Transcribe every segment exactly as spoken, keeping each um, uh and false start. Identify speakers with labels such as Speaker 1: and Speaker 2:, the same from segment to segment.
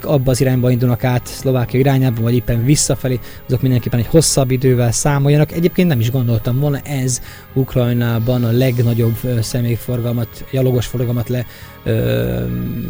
Speaker 1: abba az irányba indulnak át Szlovákia irányába, vagy éppen visszafelé, azok mindenképpen egy hosszabb idővel számoljanak. Egyébként nem is gondoltam volna, ez Ukrajnában a legnagyobb személyforgalmat, gyalogos forgalmat le ö,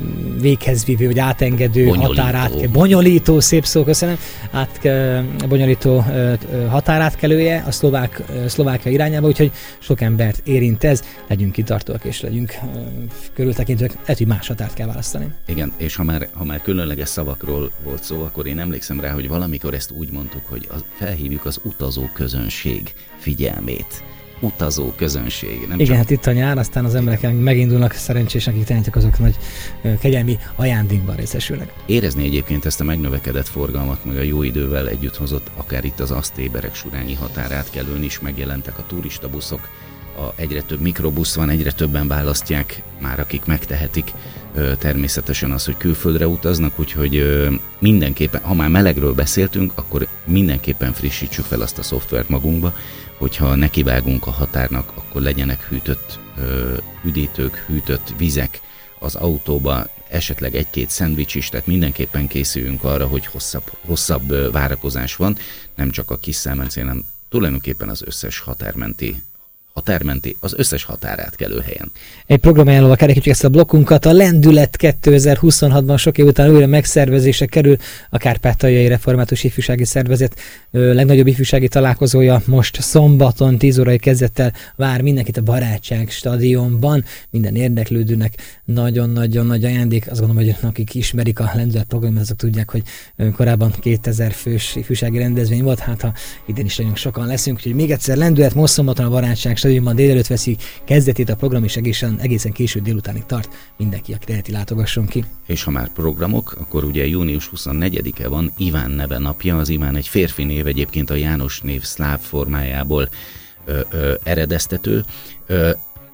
Speaker 1: véghez vívő, vagy átengedő
Speaker 2: bonyolító.
Speaker 1: határát, bonyolító, szép szó, köszönöm, át, ö, bonyolító ö, határátkelője a szlovák, ö, Szlovákia irányába, úgyhogy sok embert érint ez, legyünk kitartóak és legyünk ö, körültekintőek, lehet, hogy más határt kell választani.
Speaker 2: Igen, és ha már, ha már különleges szavakról volt szó, akkor én emlékszem rá, hogy valamikor ezt úgy mondtuk, hogy az, felhívjuk az utazó közönség figyelmét. Utazó közönség. Nem
Speaker 1: Igen,
Speaker 2: csak...
Speaker 1: hát itt a nyár, aztán az emberek megindulnak, szerencsés, akik tehetnek, azok nagy ö, kegyelmi ajándékban részesülnek.
Speaker 2: Érezni egyébként ezt a megnövekedett forgalmat, meg a jó idővel együtt hozott, akár itt az Asztébereg-Surányi határátkelőn is megjelentek a turistabuszok, a egyre több mikrobusz van, egyre többen választják már, akik megtehetik ö, természetesen az, hogy külföldre utaznak, úgyhogy ö, mindenképpen, ha már melegről beszéltünk, akkor mindenképpen frissítsük fel azt a szoftvert magunkba, hogyha nekivágunk a határnak, akkor legyenek hűtött ö, üdítők, hűtött vizek az autóba, esetleg egy-két szendvics is, tehát mindenképpen készüljünk arra, hogy hosszabb, hosszabb ö, várakozás van, nem csak a Kis-Szelmencén, hanem tulajdonképpen az összes határmenti határmenti, az összes határátkelő helyen. Egy
Speaker 1: programajánlóval kerekítsük ezt a blokkunkat. A Lendület kétezer-huszonhatban sok év után újra megszervezésre kerül a Kárpátaljai Református Ifjúsági Szervezet ö, legnagyobb ifjúsági találkozója most szombaton tíz órai kezdettel vár mindenkit a Barátság stadionban. Minden érdeklődőnek nagyon-nagyon nagy ajándék. Azt gondolom, hogy akik ismerik a Lendület programot, azok tudják, hogy korábban kétezer fős ifjúsági rendezvény volt, hát ha idén is nagyon sokan leszünk, úgyhogy még egyszer Lendület most szombaton a Barátság stadionban délelőtt veszi kezdetét a program, és egészen, egészen késő délutánig tart. Mindenki, aki teheti, látogasson ki.
Speaker 2: És ha már programok, akkor ugye június huszonnegyedike van Iván neve napja. Az Iván egy férfi név, egyébként a János név szláv formájából ö, ö, eredeztető. Ö,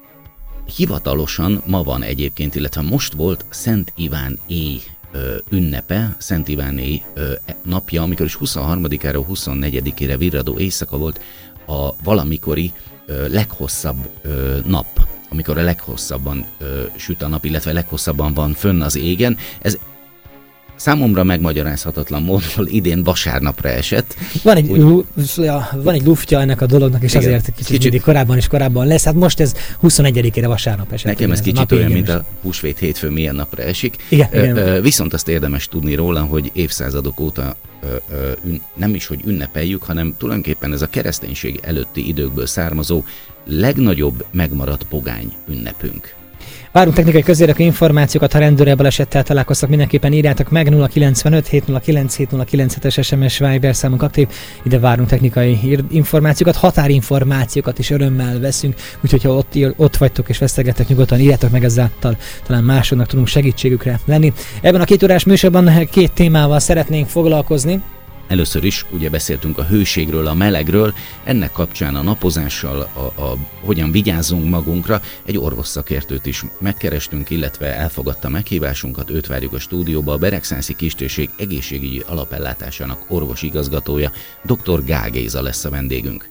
Speaker 2: hivatalosan ma van egyébként, illetve most volt Szent Iván éj ö, ünnepe, Szent Iván éj ö, napja, amikor is huszonharmadikára, huszonnegyedikére virradó éjszaka volt a valamikori ö, leghosszabb ö, nap, amikor a leghosszabban ö, süt a nap, illetve leghosszabban van fönn az égen. Ez számomra megmagyarázhatatlan módon idén vasárnapra esett.
Speaker 1: Van egy, Úgy, ja, van egy luftja ennek a dolognak, és igen, azért kicsit, kicsit mindig korábban és korábban lesz. Hát most ez huszonegyedikére vasárnap esett.
Speaker 2: Nekem ez kicsit olyan, mint a húsvét hétfő milyen napra esik.
Speaker 1: Igen,
Speaker 2: ö,
Speaker 1: igen.
Speaker 2: Ö, viszont azt érdemes tudni róla, hogy évszázadok óta ö, ö, ün, nem is, hogy ünnepeljük, hanem tulajdonképpen ez a kereszténység előtti időkből származó legnagyobb megmaradt pogány ünnepünk.
Speaker 1: Várunk technikai közérdekű információkat, ha rendőri balesettel találkoztak, mindenképpen írjátok meg. Nulla kilencvenöt hét nulla kilenc hét nulla kilenc hetes es em es Viber számunk aktív, ide várunk technikai információkat, határinformációkat is örömmel veszünk, úgyhogy ha ott, ott vagytok és vesztegettek, nyugodtan írjátok meg, ezáltal talán másodnak tudunk segítségükre lenni. Ebben a két órás műsorban két témával szeretnénk foglalkozni.
Speaker 2: Először is ugye beszéltünk a hőségről, a melegről, ennek kapcsán a napozással, a, a, hogyan vigyázzunk magunkra, egy orvosszakértőt is megkerestünk, illetve elfogadta meghívásunkat, őt várjuk a stúdióba, a Beregszászi Kistérség egészségügyi alapellátásának orvosigazgatója, dr. Gál Géza lesz a vendégünk.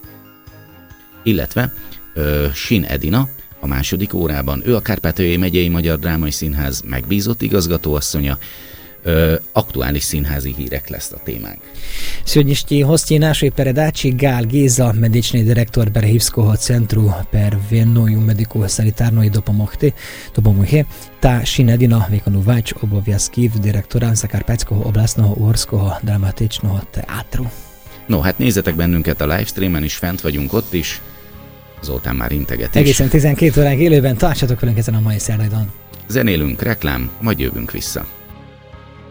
Speaker 2: Illetve ö, Sin Edina, a második órában, ő a Kárpátaljai Megyei Magyar Drámai Színház megbízott igazgatóasszonya. Ö, aktuális színházi hírek lesz a témánk.
Speaker 1: Сегодняшние гости нашей передачи Гал Геза, медичний директор Берегівського центру первинної медико-санітарної допомоги, допомоги та Sin Edina, виконувач обов'язків директора Закарпатського обласного угорського драматичного театру.
Speaker 2: No, hát nézzetek bennünket a livestreamen is, fent vagyunk ott is. Zoltán már integet is.
Speaker 1: Egészen tizenkét óránk élőben, tartsatok velünk ezen a mai szerdán.
Speaker 2: Zenélünk, reklám, majd jövünk vissza.